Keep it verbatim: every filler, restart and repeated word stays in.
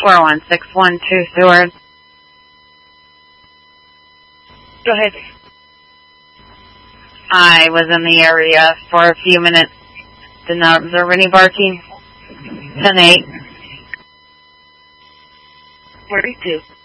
four one six one two, Seward. Go ahead. I was in the area for a few minutes. Did not observe any barking. ten eight. forty-two.